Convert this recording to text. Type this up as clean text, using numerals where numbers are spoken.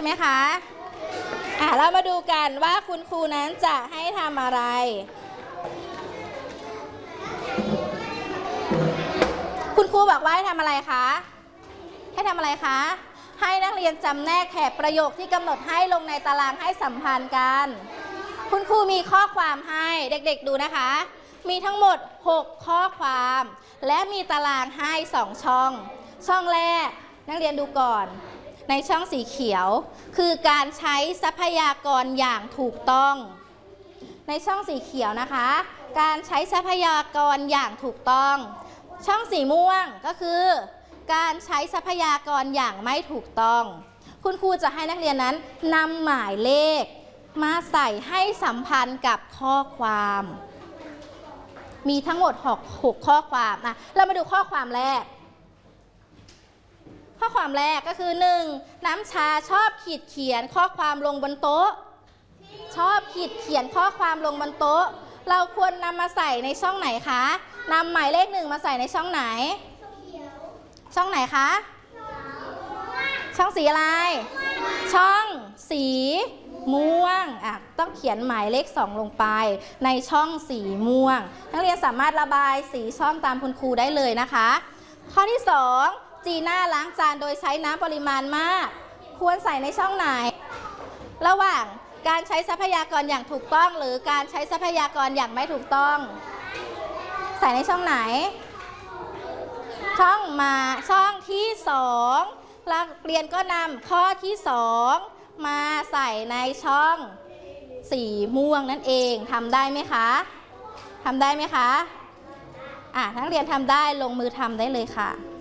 ไหมคะเรามาดูกันว่าคุณครูนั้นจะให้ทำอะไรคุณครูบอกว่าให้ทำอะไรคะให้ทำอะไรคะให้นักเรียนจำแนกแถบประโยคที่กำหนดให้ลงในตารางให้สัมพันธ์กันคุณครูมีข้อความให้เด็กๆดูนะคะมีทั้งหมด6ข้อความและมีตารางให้2ช่องแรกนักเรียนดูก่อนในช่องสีเขียวคือการใช้ทรัพยากรอย่างถูกต้องในช่องสีเขียวนะคะการใช้ทรัพยากรอย่างถูกต้องช่องสีม่วงก็คือการใช้ทรัพยากรอย่างไม่ถูกต้องคุณครูจะให้นักเรียนนั้นนำหมายเลขมาใส่ให้สัมพันธ์กับข้อความมีทั้งหมด6ข้อความเรามาดูข้อความแรกข้อความแรกก็คือ 1. น้ำชาชอบขีดเขียนข้อความลงบนโต๊ะชอบขีดเขียนข้อความลงบนโต๊ะเราควรนำมาใส่ในช่องไหนคะนำหมายเลข1มาใส่ในช่องไหนช่องไหนคะช่องสีอะไรช่องสีม่วงต้องเขียนหมายเลข2ลงไปในช่องสีม่วงนักเรียนสามารถระบายสีช่องตามคุณครูได้เลยนะคะข้อที่2จีน่าล้างจานโดยใช้น้ำปริมาณมากควรใส่ในช่องไหนระหว่างการใช้ทรัพยากรอย่างถูกต้องหรือการใช้ทรัพยากรอย่างไม่ถูกต้องใส่ในช่องไหนช่องที่2นักเรียนก็นำข้อที่2มาใส่ในช่องสีม่วงนั่นเองทำได้ไหมคะทำได้ไหมคะนักเรียนทำได้ลงมือทำได้เลยค่ะ